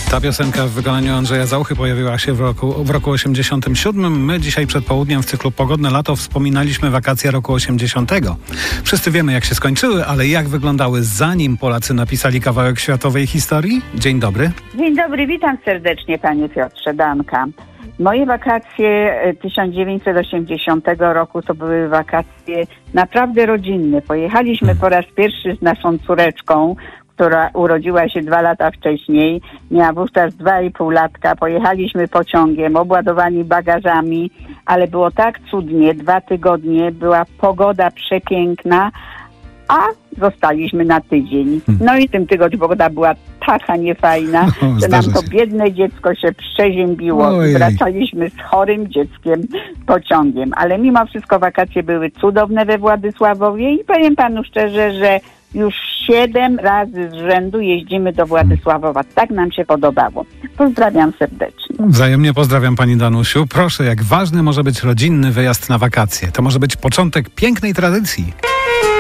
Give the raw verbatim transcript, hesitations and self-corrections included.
Ta piosenka w wykonaniu Andrzeja Zauchy pojawiła się w roku, w roku osiemdziesiątym siódmym. My dzisiaj przed południem w cyklu Pogodne Lato wspominaliśmy wakacje roku osiemdziesiątego. Wszyscy wiemy, jak się skończyły, ale jak wyglądały, zanim Polacy napisali kawałek światowej historii? Dzień dobry. Dzień dobry, witam serdecznie panie Piotrze, Danka. Moje wakacje tysiąc dziewięćset osiemdziesiątego roku to były wakacje naprawdę rodzinne. Pojechaliśmy po raz pierwszy z naszą córeczką, która urodziła się dwa lata wcześniej. Miała wówczas dwa i pół latka. Pojechaliśmy pociągiem, obładowani bagażami, ale było tak cudnie. Dwa tygodnie, była pogoda przepiękna, a zostaliśmy na tydzień. No i w tym tygodniu pogoda była taka niefajna, o, że nam to się. biedne dziecko się przeziębiło. Ojej. Wracaliśmy z chorym dzieckiem pociągiem. Ale mimo wszystko wakacje były cudowne we Władysławowie i powiem panu szczerze, że już siedem razy z rzędu jeździmy do Władysławowa. Tak nam się podobało. Pozdrawiam serdecznie. Wzajemnie pozdrawiam pani Danusiu. Proszę, jak ważny może być rodzinny wyjazd na wakacje. To może być początek pięknej tradycji.